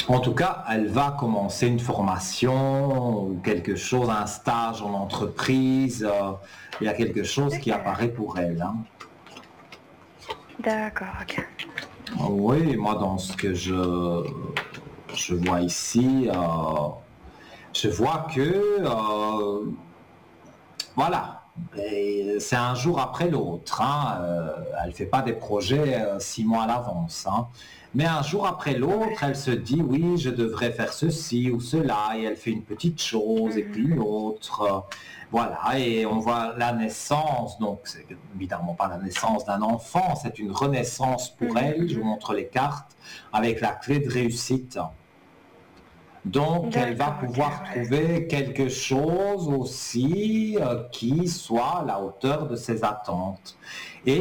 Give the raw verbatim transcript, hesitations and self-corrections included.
En tout cas, elle va commencer une formation ou quelque chose, un stage en entreprise. euh, il y a quelque chose qui OK. apparaît pour elle, hein. D'accord, OK. Oui, moi, dans ce que je, je vois ici, euh, je vois que, euh, voilà, et c'est un jour après l'autre, hein. Euh, elle ne fait pas des projets euh, six mois à l'avance, hein. Mais un jour après l'autre, Ouais. elle se dit, oui, je devrais faire ceci ou cela, et elle fait une petite chose et puis Mmh. une autre. euh, Voilà, et on voit la naissance, donc c'est évidemment pas la naissance d'un enfant, c'est une renaissance pour Mmh elle. Je vous mh. montre les cartes avec la clé de réussite. Donc, elle va D'accord, OK, pouvoir ouais. trouver quelque chose aussi euh, qui soit à la hauteur de ses attentes. Et